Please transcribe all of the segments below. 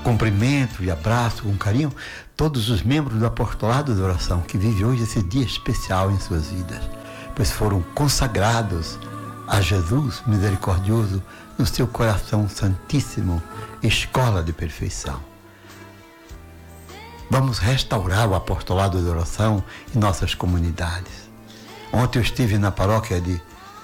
Cumprimento e abraço com carinho todos os membros do Apostolado da Oração que vivem hoje esse dia especial em suas vidas, pois foram consagrados a Jesus misericordioso no seu coração santíssimo, escola de perfeição. Vamos restaurar o Apostolado da Oração em nossas comunidades. Ontem eu estive na paróquia de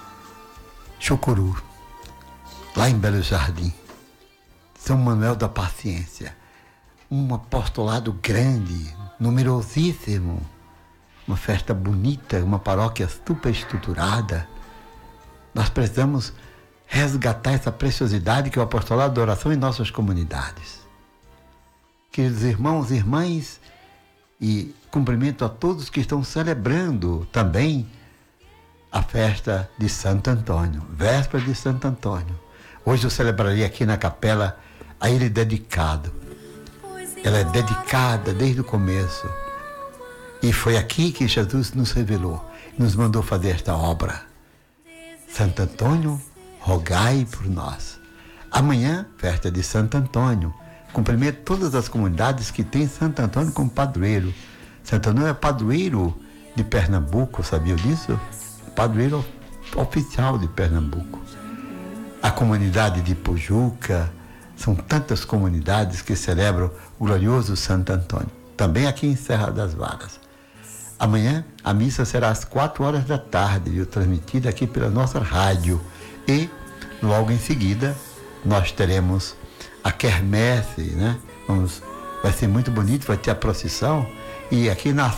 Chucuru, lá em Belo Jardim, São Manuel da Paciência, um apostolado grande, numerosíssimo, uma festa bonita, uma paróquia super estruturada. Nós precisamos resgatar essa preciosidade que é o apostolado da oração em nossas comunidades. Queridos irmãos e irmãs, e cumprimento a todos que estão celebrando também a festa de Santo Antônio, véspera de Santo Antônio. Hoje eu celebrarei aqui na capela a ele dedicado. Ela é dedicada desde o começo. E foi aqui que Jesus nos revelou, nos mandou fazer esta obra. Santo Antônio, rogai por nós. Amanhã, festa de Santo Antônio. Cumprimento todas as comunidades que têm Santo Antônio como padroeiro. Santo Antônio é padroeiro de Pernambuco, sabia disso? Padroeiro oficial de Pernambuco. A comunidade de Pojuca, são tantas comunidades que celebram o glorioso Santo Antônio. Também aqui em Serra das Varas. Amanhã a missa será às 4 da tarde, viu? Transmitida aqui pela nossa rádio. E logo em seguida nós teremos a quermesse, né? Vai ser muito bonito, vai ter a procissão. E aqui na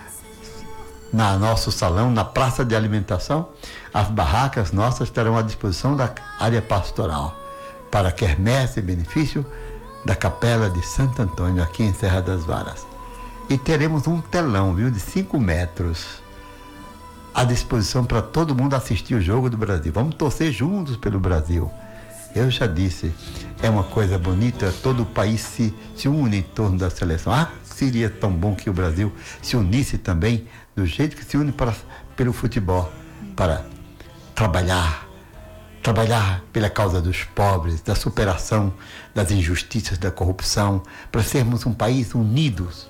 nosso salão, na praça de alimentação, as barracas nossas terão à disposição da área pastoral para a quermesse e benefício da capela de Santo Antônio, aqui em Serra das Varas. E teremos um telão, viu, de 5 metros à disposição para todo mundo assistir o Jogo do Brasil. Vamos torcer juntos pelo Brasil. Eu já disse, é uma coisa bonita, todo o país se une em torno da seleção. Seria tão bom que o Brasil se unisse também, do jeito que se une pelo futebol, para trabalhar pela causa dos pobres, da superação das injustiças, da corrupção, para sermos um país unidos,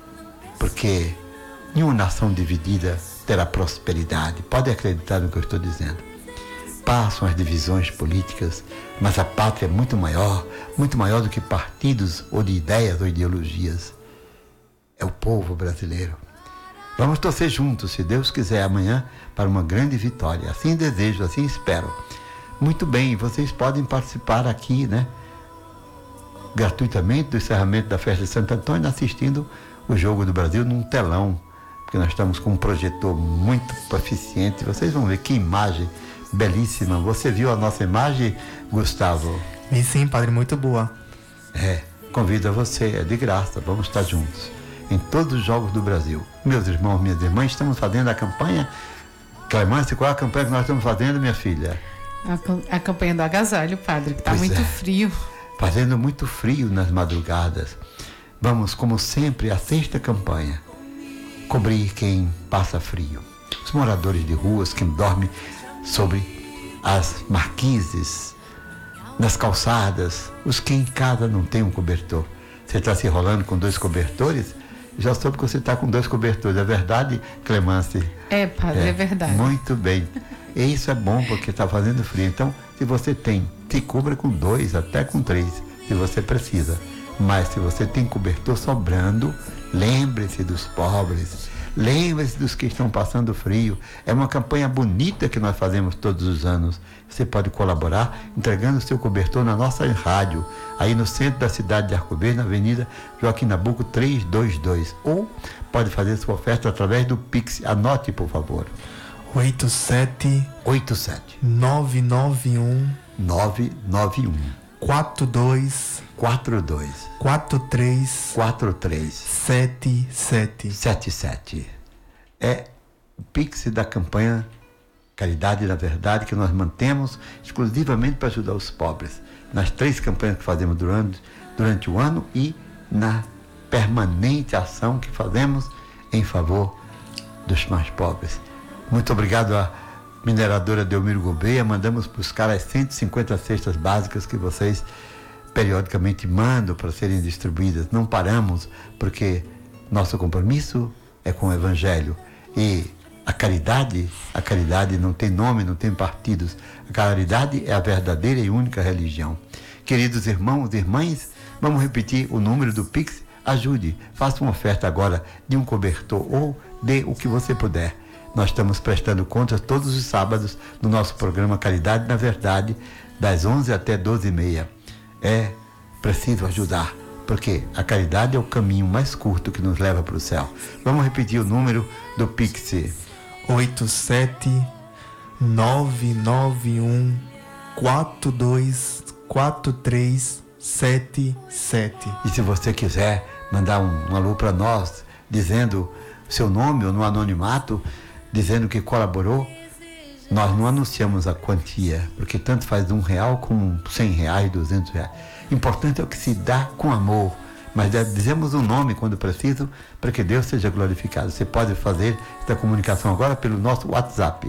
porque nenhuma nação dividida terá prosperidade. Pode acreditar no que eu estou dizendo. Passam as divisões políticas, mas a pátria é muito maior do que partidos ou de ideias ou ideologias. É o povo brasileiro. Vamos torcer juntos, se Deus quiser, amanhã, para uma grande vitória. Assim desejo, assim espero. Muito bem, vocês podem participar aqui, né? Gratuitamente do encerramento da festa de Santo Antônio, assistindo o Jogo do Brasil num telão, porque nós estamos com um projetor muito proficiente. Vocês vão ver que imagem belíssima. Você viu a nossa imagem, Gustavo? E sim, padre, muito boa. Convido a você, é de graça, vamos estar juntos em todos os Jogos do Brasil. Meus irmãos, minhas irmãs, estamos fazendo a campanha. Clemência, qual é a campanha que nós estamos fazendo, minha filha? A campanha do agasalho, padre, que está muito frio. Fazendo muito frio nas madrugadas. Vamos, como sempre, a 6ª campanha, cobrir quem passa frio. Os moradores de ruas que dormem sobre as marquises, nas calçadas, os que em casa não tem um cobertor. Você está se enrolando com 2 cobertores? Já soube que você está com 2 cobertores. É verdade, Clemence? É, padre, é verdade. Muito bem. E isso é bom porque está fazendo frio. Então, se você tem, se cubra com 2, até com 3, se você precisa. Mas se você tem cobertor sobrando, lembre-se dos pobres. Lembre-se dos que estão passando frio. É uma campanha bonita que nós fazemos todos os anos. Você pode colaborar entregando o seu cobertor na nossa rádio, aí no centro da cidade de Arco Verde, na Avenida Joaquim Nabuco 322. Ou pode fazer sua oferta através do Pix. Anote, por favor. 87 991 42 77. É o Pix da campanha Caridade na Verdade, que nós mantemos exclusivamente para ajudar os pobres. Nas 3 campanhas que fazemos durante o ano e na permanente ação que fazemos em favor dos mais pobres. Muito obrigado à mineradora Delmiro Gouveia. Mandamos buscar as 150 cestas básicas que vocês periodicamente mandam para serem distribuídas. Não paramos, porque nosso compromisso é com o Evangelho. E a caridade não tem nome, não tem partidos. A caridade é a verdadeira e única religião. Queridos irmãos e irmãs, vamos repetir o número do Pix. Ajude, faça uma oferta agora de um cobertor ou dê o que você puder. Nós estamos prestando contas todos os sábados no nosso programa Caridade na Verdade, das 11 até 12h30. É preciso ajudar, porque a caridade é o caminho mais curto que nos leva para o céu. Vamos repetir o número do Pix. 87991424377. E se você quiser mandar um alô para nós, dizendo seu nome ou no anonimato, dizendo que colaborou, nós não anunciamos a quantia, porque tanto faz R$1 como R$100, R$200. Importante é o que se dá com amor, mas dizemos o nome quando preciso, para que Deus seja glorificado. Você pode fazer esta comunicação agora pelo nosso WhatsApp.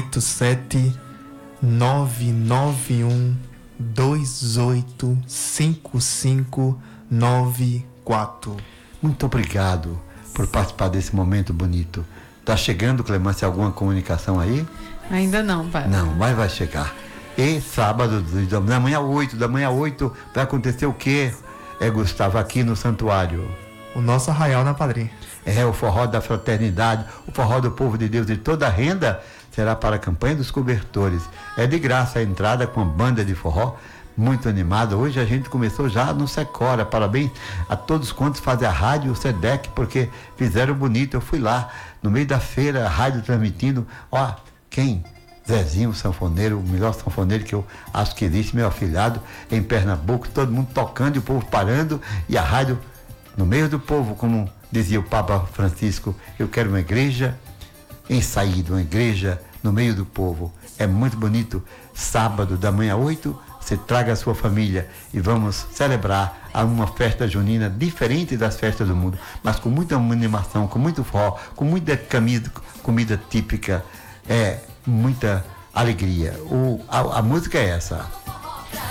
87991285594. Muito obrigado por participar desse momento bonito. Está chegando, Clemência, alguma comunicação aí? Ainda não, padre. Não, mas vai chegar. E sábado, da manhã 8, vai acontecer o quê? Gustavo, aqui no santuário. O nosso arraial, né, padre? É o forró da fraternidade, o forró do povo de Deus, e toda a renda será para a campanha dos cobertores. É de graça a entrada com a banda de forró, muito animada. Hoje a gente começou já no Secora. Parabéns a todos quantos fazem a rádio, o SEDEC, porque fizeram bonito. Eu fui lá, no meio da feira, a rádio transmitindo. Ó, quem? Zezinho, sanfoneiro, o melhor sanfoneiro que eu acho que existe, meu afilhado, em Pernambuco, todo mundo tocando e o povo parando, e a rádio no meio do povo, como dizia o Papa Francisco, eu quero uma igreja em saída, uma igreja no meio do povo. É muito bonito. Sábado da manhã 8, você traga a sua família e vamos celebrar uma festa junina diferente das festas do mundo, mas com muita animação, com muito forró, com muita comida típica, muita alegria. A música é essa.